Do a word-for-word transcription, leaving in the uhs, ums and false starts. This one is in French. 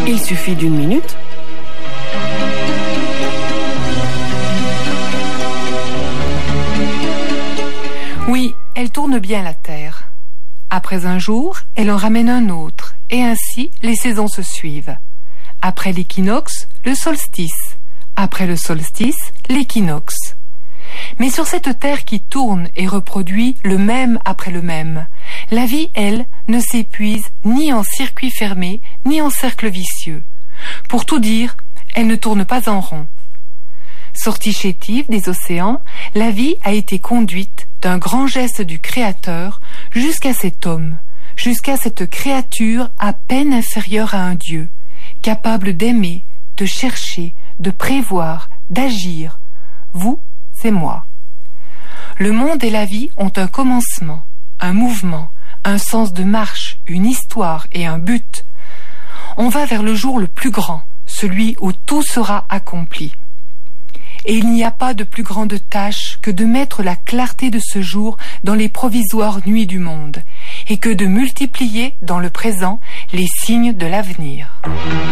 Il suffit d'une minute. Oui, elle tourne bien la terre. Après un jour, elle en ramène un autre, et ainsi les saisons se suivent. Après l'équinoxe, le solstice. Après le solstice, l'équinoxe. Mais sur cette terre qui tourne et reproduit le même après le même, la vie, elle, ne s'épuise ni en circuit fermé, ni en cercle vicieux. Pour tout dire, elle ne tourne pas en rond. Sortie chétive des océans, la vie a été conduite d'un grand geste du Créateur jusqu'à cet homme, jusqu'à cette créature à peine inférieure à un Dieu, capable d'aimer, de chercher, de prévoir, d'agir. Vous, c'est moi. Le monde et la vie ont un commencement, un mouvement, un sens de marche, une histoire et un but. On va vers le jour le plus grand, celui où tout sera accompli. Et il n'y a pas de plus grande tâche que de mettre la clarté de ce jour dans les provisoires nuits du monde, et que de multiplier dans le présent les signes de l'avenir.